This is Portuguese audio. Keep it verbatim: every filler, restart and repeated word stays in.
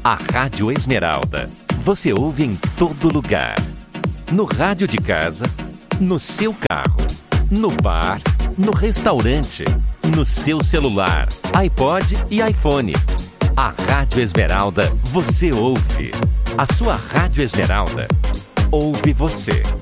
A Rádio Esmeralda. Você ouve em todo lugar. No rádio de casa, no seu carro, no bar, no restaurante, no seu celular, iPod e iPhone. A Rádio Esmeralda você ouve. A sua Rádio Esmeralda ouve você.